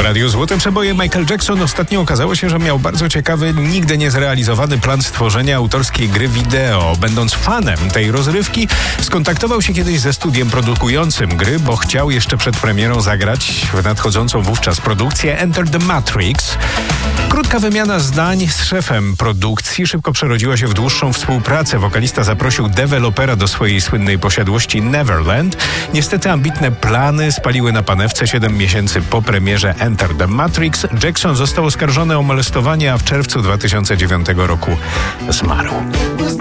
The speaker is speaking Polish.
radiu Złote Przeboje. Michael Jackson ostatnio okazało się, że miał bardzo ciekawy, nigdy nie zrealizowany plan stworzenia autorskiej gry wideo. Będąc fanem tej rozrywki, skontaktował się kiedyś ze studiem produkującym gry, bo chciał jeszcze przed premierą zagrać w nadchodzącą wówczas produkcję Enter the Matrix. Krótka wymiana zdań z szefem produkcji szybko przerodziła się w dłuższą współpracę. Wokalista zaprosił dewelopera do swojej słynnej posiadłości Neverland. Niestety ambitne plany spaliły na panewce 7 miesięcy po premierze Enter the Matrix. Jackson został oskarżony o molestowanie, a w czerwcu 2009 roku zmarł.